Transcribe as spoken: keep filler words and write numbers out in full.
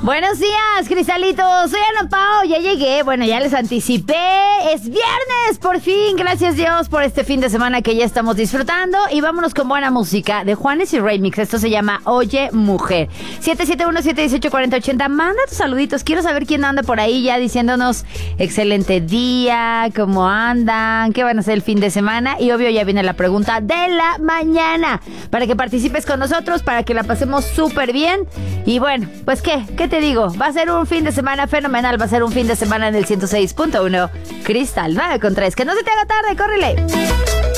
Buenos días, cristalitos. Soy Ana Pao, ya llegué. Bueno, ya les anticipé. Es viernes, por fin. Gracias Dios por este fin de semana que ya estamos disfrutando. Y vámonos con buena música de Juanes y Remix. Esto se llama Oye Mujer. siete siete uno, siete uno ocho, cuatro cero ocho cero. Manda tus saluditos. Quiero saber quién anda por ahí ya diciéndonos excelente día, cómo andan, qué van a hacer el fin de semana. Y obvio ya viene la pregunta de la mañana para que participes con nosotros, para que la pasemos súper bien. Y bueno, pues qué, ¿qué te digo? Va a ser un fin de semana fenomenal. Va a ser un fin de semana en el ciento seis punto uno Cristal nueve con tres. Que no se te haga tarde, córrele.